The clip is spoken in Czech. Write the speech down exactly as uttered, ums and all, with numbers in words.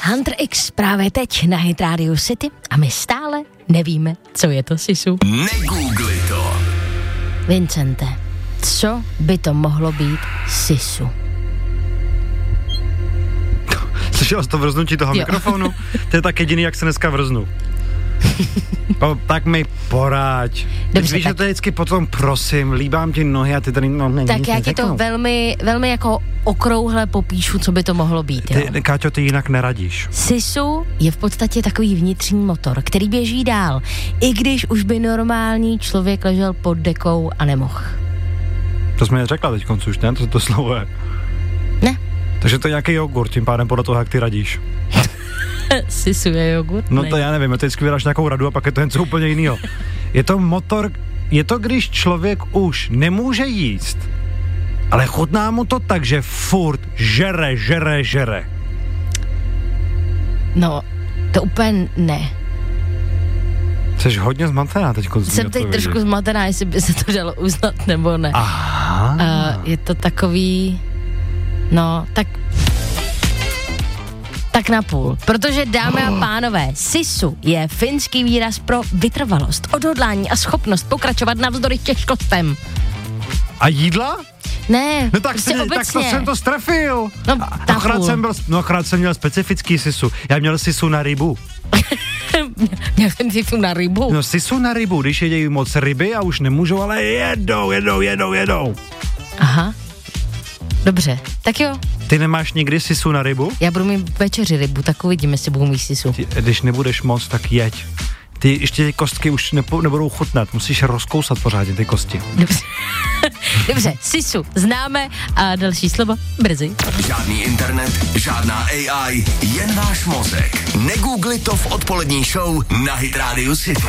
Hunter X právě teď na Hit Radio City a my stále nevíme, co je to sisu. Negoogli to. Vincente, co by to mohlo být sisu? Slyšel jsi to vrznutí toho jo. mikrofonu? To je tak jediný, jak se dneska vrznu. Po, tak mi poraď. Dobře, víš, tak... že to je vždycky potom prosím, líbám ti nohy a ty tady no, ne, tak já ti to velmi, velmi jako okrouhle popíšu, co by to mohlo být. Jo? Ty, Káťo, ty jinak neradíš. Sisu je v podstatě takový vnitřní motor, který běží dál, i když už by normální člověk ležel pod dekou a nemohl. To jsi mi řekla teď koncu už, ne? To, to slovo je. Ne. Takže to je nějaký jogurt, tím pádem podle toho, jak ty radíš. Sisu je jogurt? No to já nevím, ty vždycky vydáš nějakou radu a pak je to něco úplně jiného. Je to motor, je to když člověk už nemůže jíst, ale chutná mu to tak, že furt žere, žere, žere. No, to úplně ne. Jsi hodně zmatená teď. Jsem teď trošku zmatená, jestli by se to dalo uznat nebo ne. Aha. Uh, je to takový, no, tak... Tak na půl, protože dámy a pánové, sisu je finský výraz pro vytrvalost, odhodlání a schopnost pokračovat navzdory těžkostem. A jídla? Ne, no tak, si, tak to jsem to strefil. No, akorát jsem byl, no akorát jsem měl specifický sisu. Já měl sisu na rybu. Měl jsem sisu na rybu? No sisu na rybu, když jedějí moc ryby a už nemůžou, ale jedou, jedou, jedou, jedou. Aha, dobře, tak jo. Ty nemáš nikdy sisu na rybu? Já budu mít večeři rybu, tak uvidíme, jestli budu mít sisu. Ty, když nebudeš moc, tak jeď. Ty ještě ty kostky už nepo, nebudou chutnat, musíš rozkousat pořádně ty kosti. Dobře, Dobře, sisu známe a další slovo brzy. Žádný internet, žádná A I, jen váš mozek. Negoogli to v odpolední show na Hit Radio City.